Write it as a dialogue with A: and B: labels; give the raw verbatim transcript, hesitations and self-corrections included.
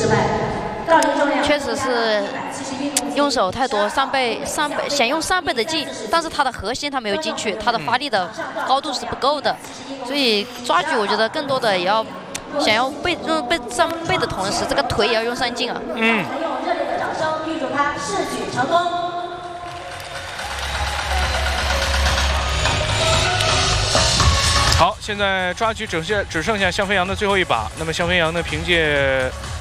A: 确实是用手太多，三倍三倍想用三倍的劲，但是他的核心他没有进去，他的发力的高度是不够的，所以抓举我觉得更多的也要想要背用背上背的同时，这个腿也要用上劲啊。
B: 嗯。
C: 用热烈的掌声预祝他试举成功。
B: 好，现在抓举只剩只剩下向飞扬的最后一把。那么向飞扬呢，凭借